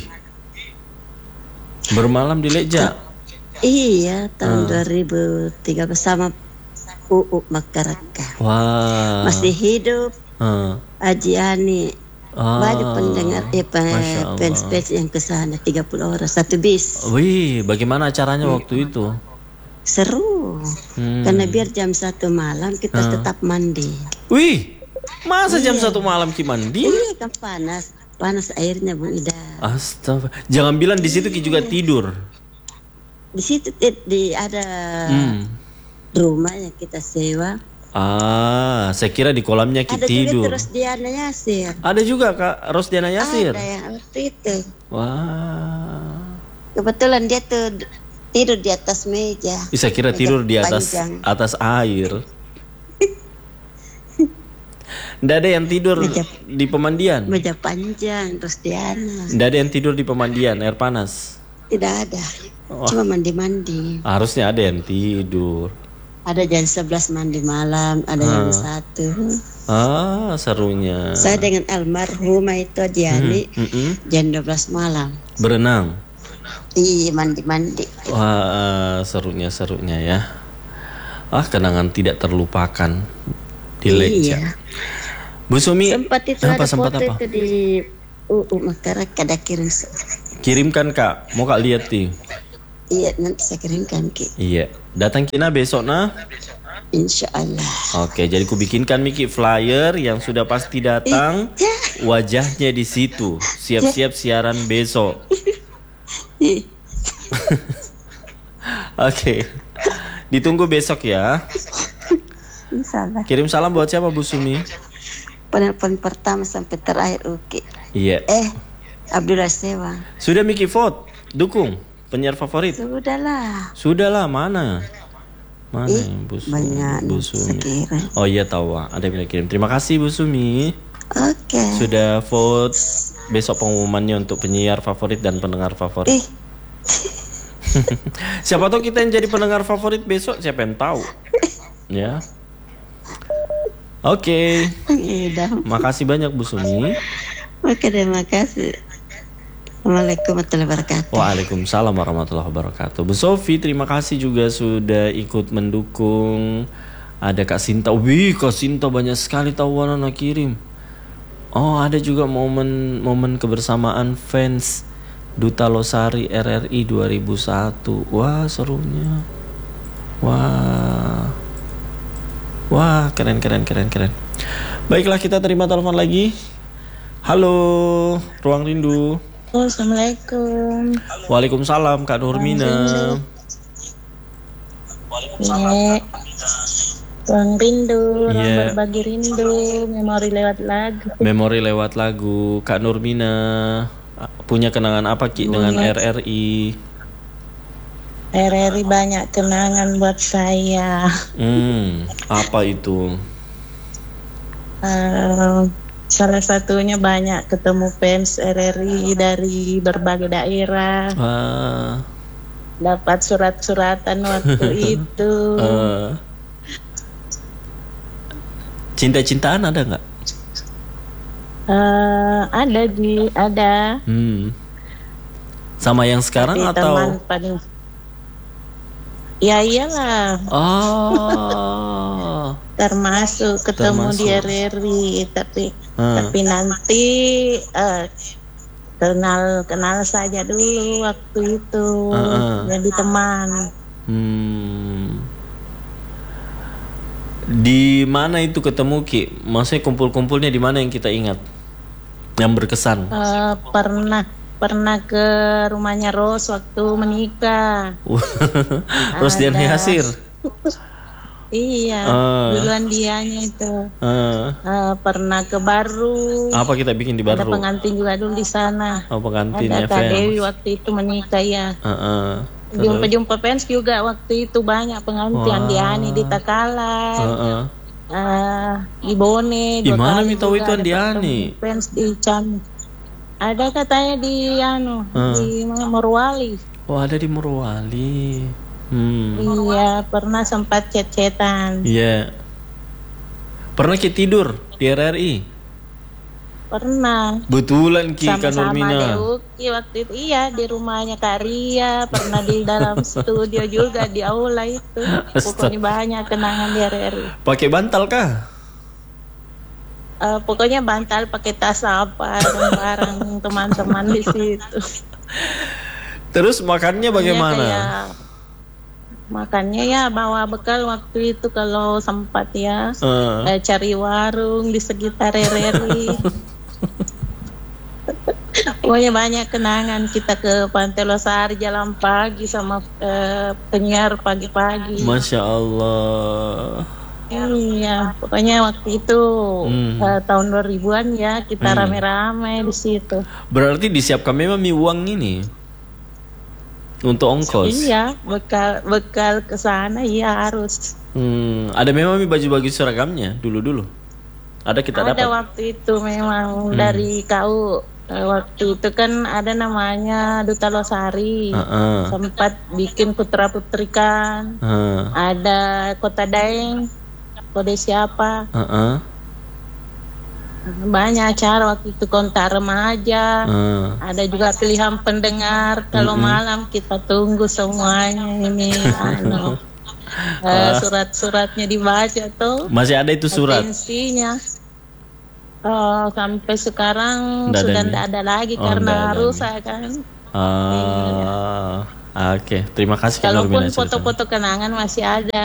Bermalam di Lekja? Iya, tahun 2003 bersama UU Makaraka. Wah. Masih hidup. Haji Ani. Banyak pendengar fans yang ke sana 30 orang satu bis. Wih, bagaimana acaranya waktu itu? Seru. Karena biar jam 1 malam kita tetap mandi. Wih, masa jam 1 malam Ki mandi? Iya kan panas airnya Bu Ida. Astaga, jangan bilang di situ Ki juga tidur. Di situ ada rumah yang kita sewa. Saya kira di kolamnya Ki tidur. Ada juga Rosdiana Yasir. Ada juga Kak Rosdiana Yasir. Ada yang waktu itu. Wah. Kebetulan dia tuh tidur di atas meja. Saya kira tidur di atas air. Nggak ada yang tidur di pemandian. Meja panjang Rosdiana. Nggak ada yang tidur di pemandian air panas. Tidak ada. Cuma mandi-mandi. Harusnya ada yang tidur. Ada jam 11 mandi malam, ada jam 1. Serunya. Saya dengan almarhumah itu Diani jam 12 malam. Berenang? Iya, mandi-mandi. Wah, serunya ya. Kenangan tidak terlupakan di Leca. Iya. Bu Sumi, sempat itu ada foto itu di Makassar, kada kirim. Kirimkan Kak, mau Kak lihat nih. Iya, nanti saya kirimkan Ki. Iya, datang kina besok nah. Insya Allah. Oke, jadi ku bikinkan Miki flyer yang sudah pasti datang. Wajahnya di situ. Siap-siap siaran besok. Oke. Ditunggu besok ya. Insyaallah. Kirim salam buat siapa Bu Sumi? Penelpon pertama sampai terakhir Uki. Iya. Abdullah Sewa. Sudah Miki vote, dukung penyiar favorit. Sudahlah, mana Bu Sumi? Banyak Bu Sumi. Oh iya tahu, ada yang kirim. Terima kasih Bu Sumi. Oke. Sudah vote. Besok pengumumannya untuk penyiar favorit dan pendengar favorit. Siapa tahu kita yang jadi pendengar favorit besok, siapa yang tahu. Ya. Oke. Makasih banyak Bu Sumi. Oke, terima kasih. Assalamualaikum warahmatullahi wabarakatuh. Waalaikumsalam warahmatullahi wabarakatuh. Bu Sofi, terima kasih juga sudah ikut mendukung. Ada Kak Sinta. Wih, Kak Sinta banyak sekali tahuan anak kirim. Oh, ada juga momen kebersamaan fans Duta Losari RRI 2001. Wah, serunya. Wah, keren. Baiklah, kita terima telepon lagi. Halo, Ruang Rindu. Assalamualaikum. Waalaikumsalam, Kak Nurmina. Ruang Rindu, ruang berbagi rindu, memori lewat lagu. Kak Nurmina, punya kenangan apa Ki dengan RRI? RRI banyak kenangan buat saya. Apa itu? Salah satunya banyak ketemu fans RRI dari berbagai daerah. Dapat surat-suratan waktu itu. Cinta-cintaan ada nggak? Ada. Sama yang sekarang tapi atau? Ya iyalah. Termasuk ketemu di RRI, tapi nanti kenal saja dulu waktu itu, jadi teman. Di mana itu ketemu Ki? Maksudnya kumpul-kumpulnya di mana yang kita ingat? Yang berkesan? Pernah ke rumahnya Ros waktu menikah. Rosdian Yasir. Iya, duluan dianya itu. Pernah ke Baru. Apa kita bikin di Baru? Ada pengantin juga dulu di sana. Oh, pengantinnya Ada Kak Dewi waktu itu menikah ya. Jumpa fans juga waktu itu banyak pengantin. Diani di Takalan. Ibone. Di mana mi tahu itu Diani? Fans di Cam. Ada katanya di di Morowali. Oh, ada di Morowali. Iya, pernah sempat chat-chatan. Iya. Pernah Ki tidur di RRI? Pernah. Betulan Ki Kak Nurmina. Sama-sama Deuki waktu itu. Iya, di rumahnya Kak Ria. Pernah di dalam studio juga, di aula itu. Pokoknya banyak kenangan di RRI. Pakai bantal kah? Pokoknya bantal, pakai tas apa dan barang teman-teman di situ. Terus makannya bagaimana? Makannya ya bawa bekal waktu itu kalau sempat ya. Cari warung di sekitar RRI. Pokoknya banyak kenangan. Kita ke Pantai Losari jalan pagi sama penyiar pagi-pagi. Masya Allah. Iya, pokoknya waktu itu tahun 2000-an ya kita rame-rame di situ. Berarti disiapkan memang uang ini untuk ongkos. Iya, bekal ke sana ya harus. Ada memang baju-baju seragamnya dulu. Ada kita dapat. Ada waktu itu memang dari kau. Waktu itu kan ada namanya Duta Losari. Sempat bikin putra-putrikan. Ada Kota Daeng. Kode siapa? Banyak acara waktu itu, kontak remaja. Ada juga pilihan pendengar. Kalau malam kita tunggu semuanya ini. Surat-suratnya dibaca tuh. Masih ada itu surat? Atensinya. Sampai sekarang sudah tidak ada lagi karena rusak kan. Oke, terima kasih Kak Nurmina. Walaupun foto-foto kenangan masih ada.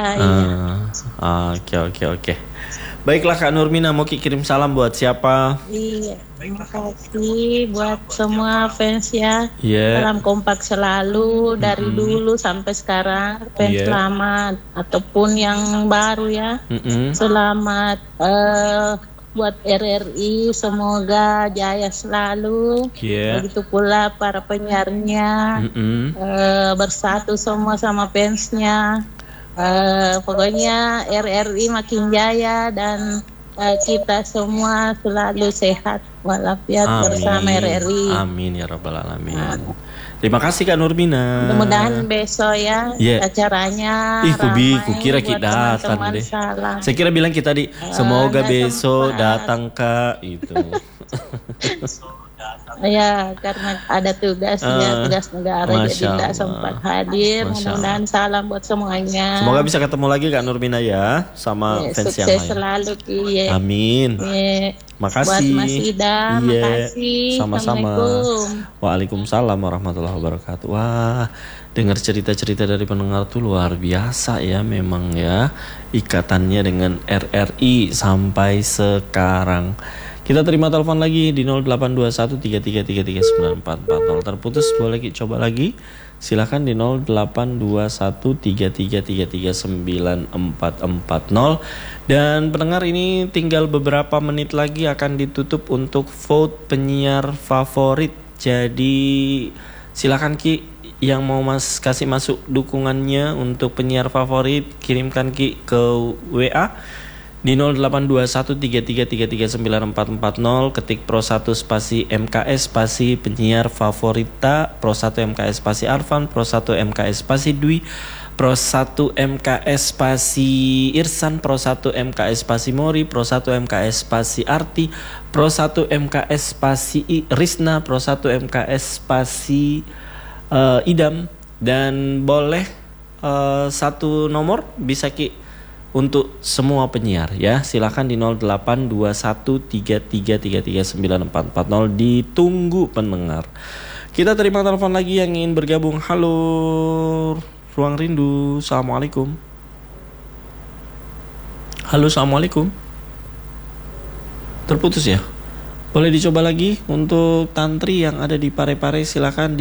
Oke. Baiklah Kak Nurmina, mau kirim salam buat siapa? Iya, terima kasih buat semua fans ya. Salam kompak selalu dari dulu sampai sekarang. Fans lama ataupun yang baru ya. Selamat buat RRI, semoga jaya selalu. Begitu pula para penyiarnya, bersatu semua sama fansnya. Pokoknya RRI makin jaya dan kita semua selalu sehat walafiat bersama RRI. Amin ya rabbal alamin. Terima kasih Kak Nurmina. Mudah-mudahan besok ya acaranya kukira kita datang deh. Saya kira bilang kita semoga besok datang Kak itu. Ya, karena ada tugas negara jadi tidak sempat hadir. Mudah-mudahan salam buat semuanya. Semoga bisa ketemu lagi Kak Nurmina ya sama fans yang lain. Sukses selalu Amin. Makasih. Buat Mas Ida, makasih. Sama-sama. Waalaikumsalam warahmatullahi wabarakatuh. Wah, dengar cerita-cerita dari pendengar tuh luar biasa ya memang ya, ikatannya dengan RRI sampai sekarang. Kita terima telepon lagi di 082133333940. Terputus, boleh coba lagi. Silakan di 082133333940. Dan pendengar, ini tinggal beberapa menit lagi akan ditutup untuk vote penyiar favorit. Jadi silakan Ki yang mau kasih masuk dukungannya untuk penyiar favorit, kirimkan Ki ke WA di 082133333940, ketik Pro 1 spasi MKS spasi penyiar favorita, Pro 1 MKS spasi Arfan, Pro 1 MKS spasi Dwi, Pro 1 MKS spasi Irsan, Pro 1 MKS spasi Mori, Pro 1 MKS spasi Arti, Pro 1 MKS spasi Risna, Pro 1 MKS spasi Idam. Dan boleh satu nomor bisa Ki untuk semua penyiar ya. Silakan di 082133333940. Ditunggu pendengar. Kita terima telepon lagi yang ingin bergabung. Halo Ruang Rindu, assalamualaikum. Halo, assalamualaikum. Terputus ya. Boleh dicoba lagi untuk tantri yang ada di Parepare. Silakan di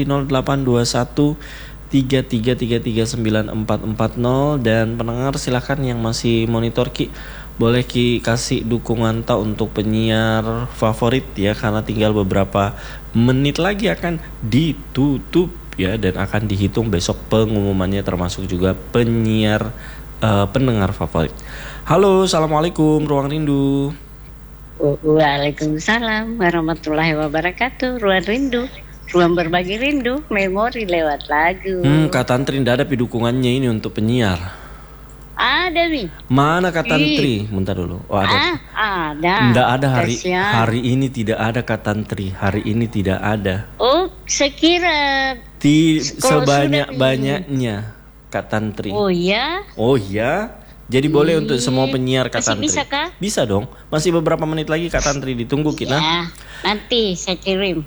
082133333940. Dan pendengar silakan yang masih monitor Ki, boleh Ki kasih dukungan untuk penyiar favorit ya, karena tinggal beberapa menit lagi akan ditutup ya, dan akan dihitung besok pengumumannya, termasuk juga penyiar pendengar favorit. Halo, assalamualaikum Ruang Rindu. Waalaikumsalam warahmatullahi wabarakatuh. Ruang Rindu, ruang berbagi rindu, memori lewat lagu. Kak Tantri ndak ada dukungannya ini untuk penyiar. Ada nih. Mana Kak Tantri? Bentar dulu. Oh, ada. Ada. Ndak ada hari ini tidak ada Kak Tantri. Hari ini tidak ada. Oh, sekira sebanyak-banyaknya Kak Tantri. Oh ya? Oh ya. Jadi boleh untuk semua penyiar Kak Tantri. Bisa kah? Bisa dong. Masih beberapa menit lagi Kak Tantri, ditunggu kita. Ya, nanti saya kirim.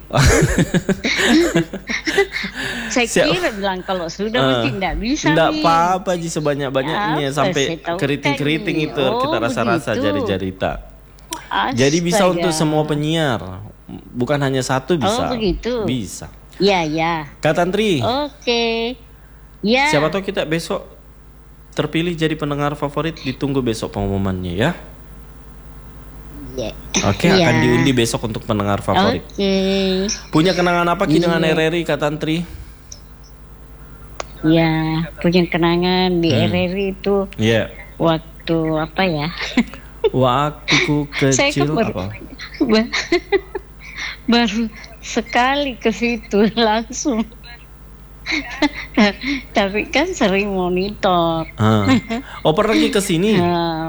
Saya bilang kalau sudah mesti tidak bisa. Tidak apa-apa Ji, sebanyak-banyaknya sampai keriting-keriting itu kita rasa-rasa jari-jari tak. Jadi bisa untuk semua penyiar. Bukan hanya satu bisa. Oh begitu. Bisa. Ya ya. Kak Tantri. Oke. Ya. Siapa tahu kita besok terpilih jadi pendengar favorit. Ditunggu besok pengumumannya ya. Oke, akan diundi besok untuk pendengar favorit. Punya kenangan apa Ki dengan RRI Kak Tantri? Ya, punya kenangan di RRI itu. Waktu apa ya? Waktuku kecil apa? Baru sekali ke situ langsung. Tapi kan sering monitor. Oh, pernah ke sini?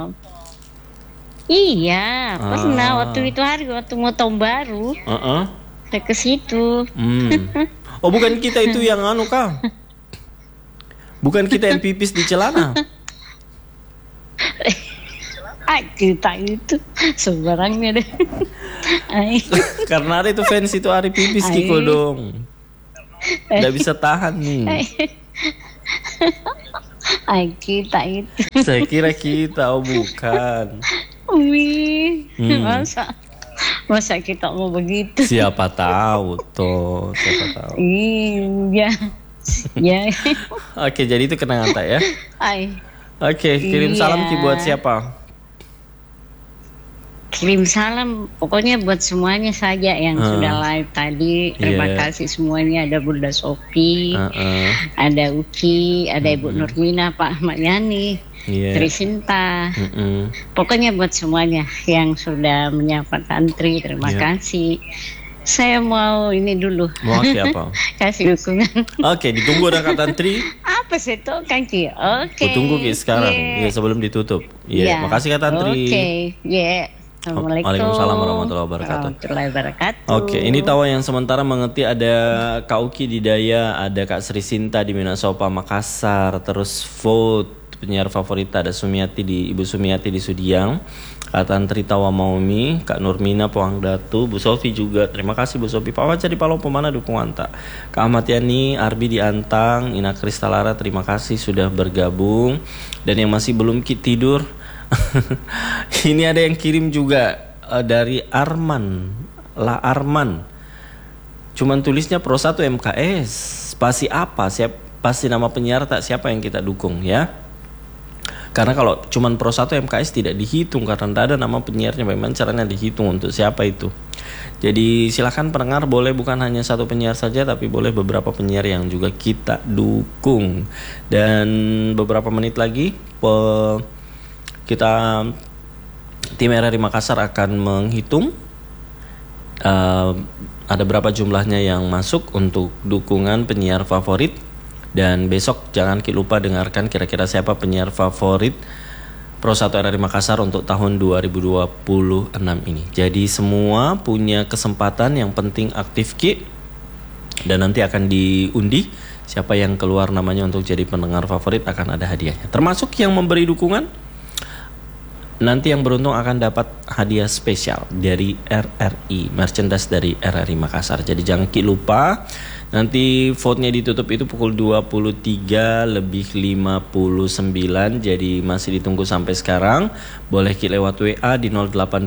Iya, pernah waktu itu waktu mau tahun baru. Saya ke situ. Oh, bukan kita itu yang Kak? Bukan kita yang pipis di celana? Kita itu sebarangnya deh. Karena ada itu fans itu Ari pipis Kiko dong. Nggak bisa tahan nih. Kita itu. Saya kira kita, oh bukan. Masa kita mau begitu? Siapa tahu toh, siapa tahu. Iya. Ya. Oke, jadi itu kenangan tak ya? Oke, kirim salam Ki buat siapa? Kirim salam pokoknya buat semuanya saja yang sudah live tadi. Terima kasih semuanya. Ada Bunda Sophie, ada Uki, ada Ibu Nurmina, Pak Ahmad Yani, Trisinta. Pokoknya buat semuanya yang sudah menyapa Tantri, terima kasih. Saya mau ini dulu. Mau apa? Kasih dukungan. Oke, ditunggu ada Kak Tantri. Apa sih itu kan Ki? Oke. Tunggu Ki sekarang, ya sebelum ditutup. Makasih Kak Tantri. Oke, Assalamualaikum. Waalaikumsalam warahmatullahi wabarakatuh. Oke, ini tawa yang sementara mengerti ada Kak Uki di Daya, ada Kak Sri Sinta di Minasopa Makassar, terus vote penyiar favorit ada Sumiati di Ibu Sumiati di Sudiang, Kak Tantri Tawa Maumi, Kak Nurmina Poang Datu, Bu Sofi juga. Terima kasih Bu Sofi. Pak Waca di Palopo mana dukungan tak? Kak Ahmad Yani, Arbi di Antang, Ina Kristalara terima kasih sudah bergabung. Dan yang masih belum tidur ini ada yang kirim juga dari Arman. Cuman tulisnya Pro 1 MKS. Spasi apa? Pasti nama penyiar tak siapa yang kita dukung ya. Karena kalau cuman Pro 1 MKS tidak dihitung karena tidak ada nama penyiarnya. Bagaimana caranya dihitung untuk siapa itu? Jadi silakan pendengar boleh bukan hanya satu penyiar saja, tapi boleh beberapa penyiar yang juga kita dukung. Dan beberapa menit lagi kita tim RRI Makassar akan menghitung ada berapa jumlahnya yang masuk untuk dukungan penyiar favorit. Dan besok jangan lupa dengarkan kira-kira siapa penyiar favorit Pro 1 RRI Makassar untuk tahun 2026 ini. Jadi semua punya kesempatan, yang penting aktif Ki. Dan nanti akan diundi siapa yang keluar namanya untuk jadi pendengar favorit, akan ada hadiahnya. Termasuk yang memberi dukungan. Nanti yang beruntung akan dapat hadiah spesial dari RRI, merchandise dari RRI Makassar. Jadi jangan lupa, nanti vote-nya ditutup itu pukul 23:59. Jadi masih ditunggu sampai sekarang. Boleh lewat WA di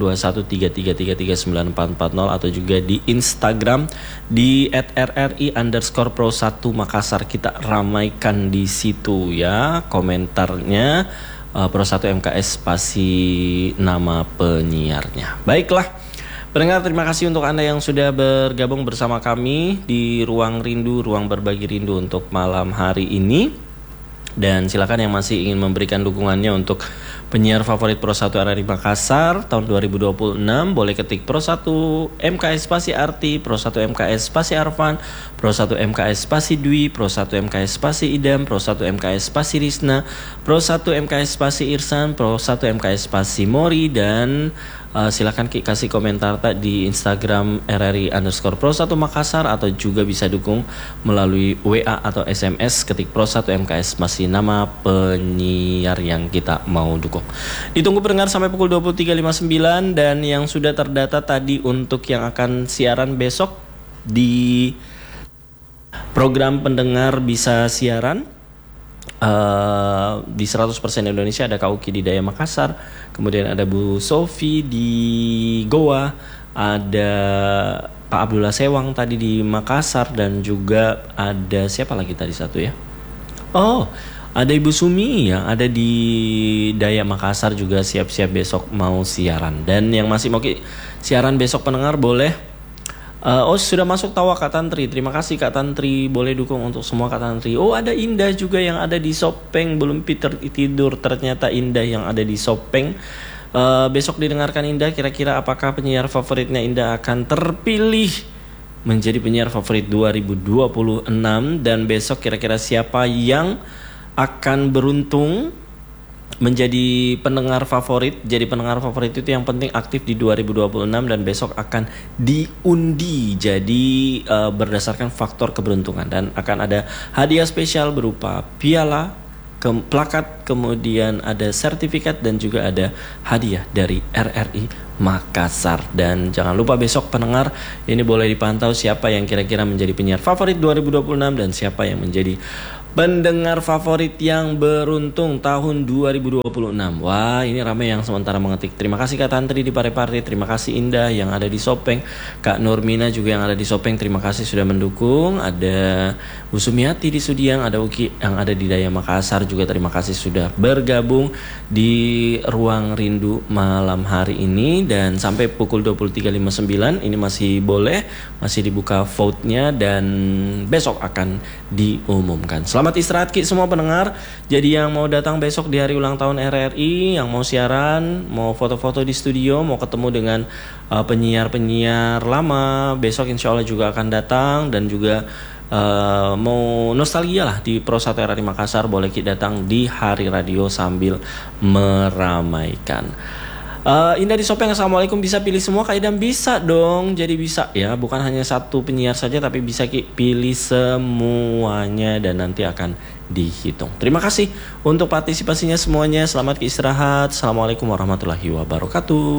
082133339440 atau juga di Instagram di @rri_pro1 Makassar. Kita ramaikan di situ ya komentarnya. Pro 1 MKS spasi nama penyiarnya. Baiklah pendengar, terima kasih untuk Anda yang sudah bergabung bersama kami di Ruang Rindu, Ruang Berbagi Rindu untuk malam hari ini. Dan silakan yang masih ingin memberikan dukungannya untuk penyiar favorit Pro 1 RRI Makassar tahun 2026 boleh ketik Pro 1 MKS spasi Arti, Pro 1 MKS spasi Arfan, Pro 1 MKS spasi Dwi, Pro 1 MKS spasi Idam, Pro 1 MKS spasi Risna, Pro 1 MKS spasi Irsan, Pro 1 MKS spasi Mori. Dan silakan kasih komentar di Instagram RRI_Pro 1 Makassar, atau juga bisa dukung melalui WA atau SMS, ketik Pro 1 MKS masih nama penyiar yang kita mau dukung. Ditunggu pendengar sampai pukul 23:59. Dan yang sudah terdata tadi untuk yang akan siaran besok di program pendengar bisa siaran di 100% Indonesia, ada Kak Uki di Daya Makassar, kemudian ada Bu Sofi di Goa, ada Pak Abdullah Sewang tadi di Makassar, dan juga ada siapa lagi tadi satu ya? Oh, ada Ibu Sumi yang ada di Daya Makassar juga siap-siap besok mau siaran. Dan yang masih mau siaran besok pendengar boleh. Sudah masuk tawa Kak Tantri. Terima kasih Kak Tantri. Boleh dukung untuk semua Kak Tantri. Oh, ada Indah juga yang ada di Sopeng. Belum tidur ternyata Indah yang ada di Sopeng. Besok didengarkan Indah. Kira-kira apakah penyiar favoritnya Indah akan terpilih menjadi penyiar favorit 2026. Dan besok kira-kira siapa yang akan beruntung menjadi pendengar favorit. Jadi pendengar favorit itu yang penting aktif di 2026 dan besok akan diundi. Jadi berdasarkan faktor keberuntungan, dan akan ada hadiah spesial berupa piala plakat, kemudian ada sertifikat dan juga ada hadiah dari RRI Makassar. Dan jangan lupa besok pendengar ini boleh dipantau siapa yang kira-kira menjadi penyiar favorit 2026 dan siapa yang menjadi pendengar favorit yang beruntung tahun 2026. Wah, ini ramai yang sementara mengetik. Terima kasih Kak Tantri di Parepare, terima kasih Indah yang ada di Sopeng, Kak Nurmina juga yang ada di Sopeng, terima kasih sudah mendukung. Ada Bu Sumiati di Sudiang, ada Uki yang ada di Daya Makassar juga, terima kasih sudah bergabung di Ruang Rindu malam hari ini. Dan sampai pukul 23.59 ini masih boleh, masih dibuka vote-nya dan besok akan diumumkan. Selamat istirahat Ki semua pendengar. Jadi yang mau datang besok di hari ulang tahun RRI, yang mau siaran, mau foto-foto di studio, mau ketemu dengan penyiar-penyiar lama, besok insya Allah juga akan datang. Dan juga mau nostalgia lah di Pro 1 RRI Makassar, boleh Ki datang di hari radio sambil meramaikan. Indah di Sopeng, assalamualaikum, bisa pilih semua Kak Idam? Bisa dong, jadi bisa ya, bukan hanya satu penyiar saja tapi bisa pilih semuanya dan nanti akan dihitung. Terima kasih untuk partisipasinya semuanya, selamat istirahat, assalamualaikum warahmatullahi wabarakatuh.